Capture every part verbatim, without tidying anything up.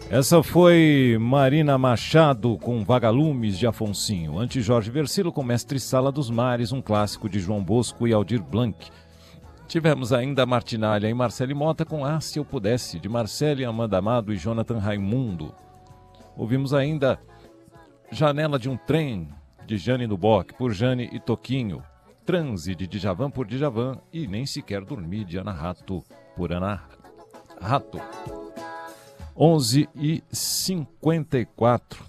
Essa foi Marina Machado com Vagalumes de Afonsinho. Antes, Jorge Versilo com Mestre Sala dos Mares, um clássico de João Bosco e Aldir Blanc. Tivemos ainda Martinalha e Marcele Mota com Ah, Se Eu Pudesse, de Marcele, Amanda Amado e Jonathan Raimundo. Ouvimos ainda Janela de um Trem, de Jane Duboc, por Jane e Toquinho. Transe, de Djavan, por Djavan. E Nem Sequer Dormir, de Ana Rato, por Ana Rato. onze e cinquenta e quatro,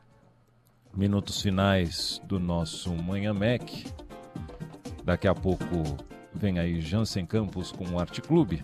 minutos finais do nosso Manhã Mac. Daqui a pouco vem aí Jansen Campos com o Arte Clube.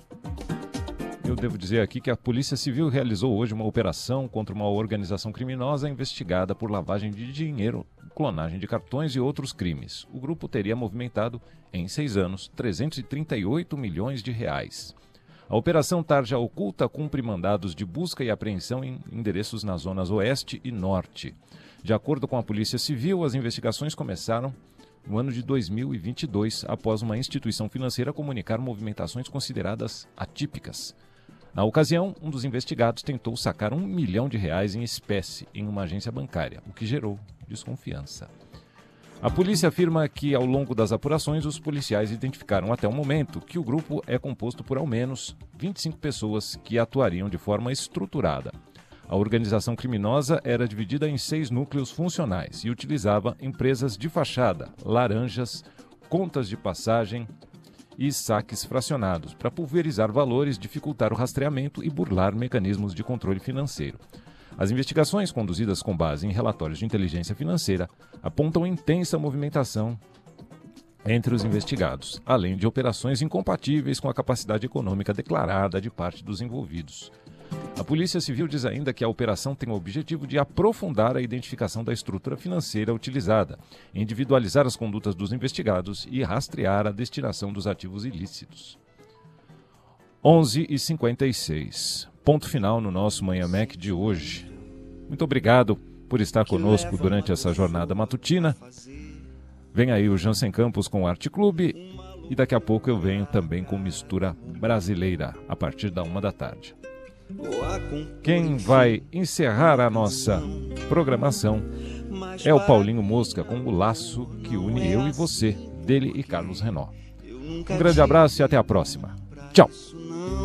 Eu devo dizer aqui que a Polícia Civil realizou hoje uma operação contra uma organização criminosa investigada por lavagem de dinheiro, clonagem de cartões e outros crimes. O grupo teria movimentado, em seis anos, trezentos e trinta e oito milhões de reais. A Operação Tarja Oculta cumpre mandados de busca e apreensão em endereços nas zonas oeste e norte. De acordo com a Polícia Civil, as investigações começaram no ano de dois mil e vinte e dois, após uma instituição financeira comunicar movimentações consideradas atípicas. Na ocasião, um dos investigados tentou sacar um milhão de reais em espécie em uma agência bancária, o que gerou desconfiança. A polícia afirma que, ao longo das apurações, os policiais identificaram até o momento que o grupo é composto por ao menos vinte e cinco pessoas que atuariam de forma estruturada. A organização criminosa era dividida em seis núcleos funcionais e utilizava empresas de fachada, laranjas, contas de passagem e saques fracionados para pulverizar valores, dificultar o rastreamento e burlar mecanismos de controle financeiro. As investigações, conduzidas com base em relatórios de inteligência financeira, apontam intensa movimentação entre os investigados, além de operações incompatíveis com a capacidade econômica declarada de parte dos envolvidos. A Polícia Civil diz ainda que a operação tem o objetivo de aprofundar a identificação da estrutura financeira utilizada, individualizar as condutas dos investigados e rastrear a destinação dos ativos ilícitos. onze e cinquenta e seis. Ponto final no nosso Manhã Mac de hoje. Muito obrigado por estar conosco durante essa jornada matutina. Vem aí o Jansen Campos com o Arte Clube e daqui a pouco eu venho também com Mistura Brasileira, a partir da uma da tarde. Quem vai encerrar a nossa programação é o Paulinho Mosca com o Laço que une eu e você, dele e Carlos Renó. Um grande abraço e até a próxima. Tchau!